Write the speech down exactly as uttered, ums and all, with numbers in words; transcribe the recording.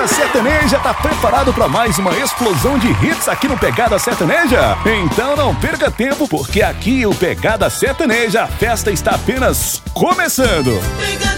Pegada Sertaneja tá preparado para mais uma explosão de hits aqui no Pegada Sertaneja? Então não perca tempo, porque aqui o Pegada Sertaneja, a festa está apenas começando.